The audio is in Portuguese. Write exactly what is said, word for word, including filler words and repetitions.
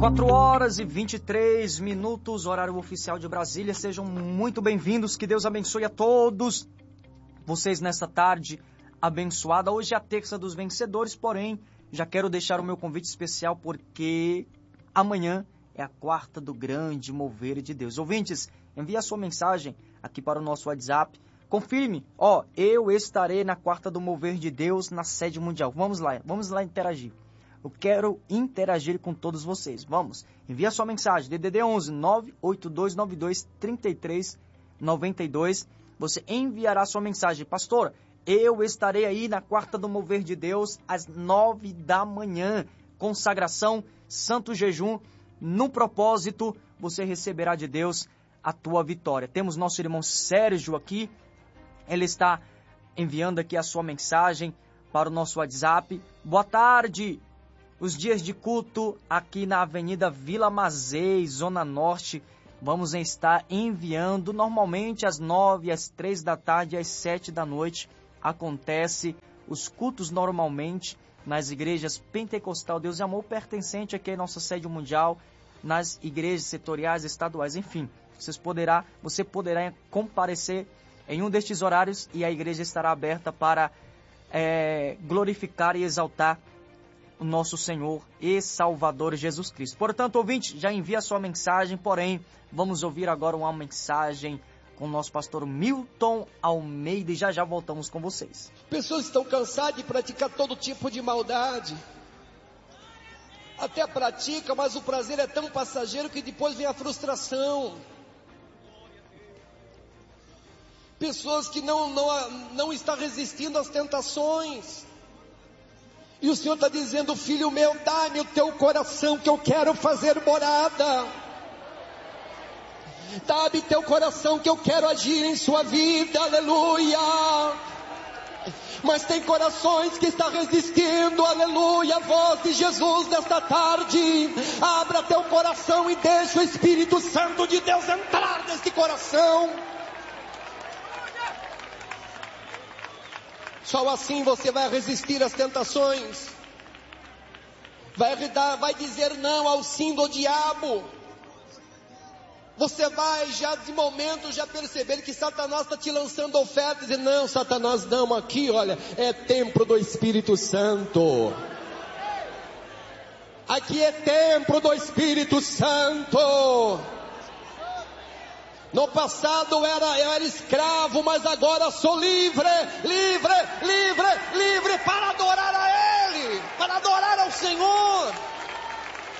quatro horas e vinte e três minutos, horário oficial de Brasília. Sejam muito bem-vindos, que Deus abençoe a todos vocês nessa tarde abençoada. Hoje é a terça dos vencedores, porém, já quero deixar o meu convite especial porque amanhã é a quarta do grande mover de Deus. Ouvintes, envie a sua mensagem aqui para o nosso WhatsApp. Confirme, ó, eu estarei na quarta do mover de Deus na sede mundial. Vamos lá, vamos lá interagir. Eu quero interagir com todos vocês. Vamos, envie a sua mensagem, D D D onze, nove oito dois nove dois, três três nove dois. Você enviará sua mensagem. Pastor, eu estarei aí na quarta do mover de Deus às nove da manhã. Consagração, santo jejum. No propósito, você receberá de Deus a tua vitória. Temos nosso irmão Sérgio aqui. Ele está enviando aqui a sua mensagem para o nosso WhatsApp. Boa tarde. Os dias de culto aqui na Avenida Vila Mazei, Zona Norte, vamos estar enviando normalmente às nove, às três da tarde e às sete da noite. Acontece os cultos normalmente nas igrejas Pentecostal Deus e Amor, pertencente aqui à nossa sede mundial, nas igrejas setoriais, estaduais, enfim. Vocês poderá, você poderá comparecer em um destes horários e a igreja estará aberta para é, glorificar e exaltar o nosso Senhor e Salvador Jesus Cristo. Portanto, ouvinte, já envia a sua mensagem, porém, vamos ouvir agora uma mensagem com o nosso pastor Milton Almeida e já já voltamos com vocês. Pessoas estão cansadas de praticar todo tipo de maldade. Até pratica, mas o prazer é tão passageiro que depois vem a frustração. Pessoas que não, não, não estão resistindo às tentações. E o Senhor está dizendo, filho meu, dá-me o teu coração que eu quero fazer morada. Dá-me teu coração que eu quero agir em sua vida, aleluia. Mas tem corações que estão resistindo, aleluia, a voz de Jesus nesta tarde. Abra teu coração e deixa o Espírito Santo de Deus entrar neste coração. Só assim você vai resistir às tentações. Vai, vai dizer não ao sim do diabo. Você vai já de momento já perceber que Satanás está te lançando ofertas. E não, Satanás não, aqui olha, é templo do Espírito Santo. Aqui é templo do Espírito Santo. No passado era, eu era escravo, mas agora sou livre, livre, livre, livre para adorar a Ele, para adorar ao Senhor.